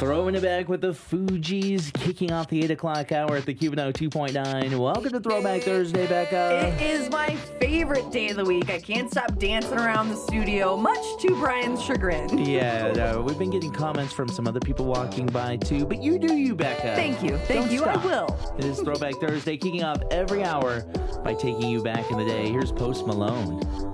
Throwing it back with the Fugees, kicking off the 8 o'clock hour at the Cuban 2.9. Welcome to Throwback Thursday, Becca. It is my favorite day of the week. I can't stop dancing around the studio, much to Brian's chagrin. Yeah, we've been getting comments from some other people walking by, too. But you do you, Becca. Thank you. Don't I stop. will. It is Throwback Thursday, kicking off every hour by taking you back in the day. Here's Post Malone.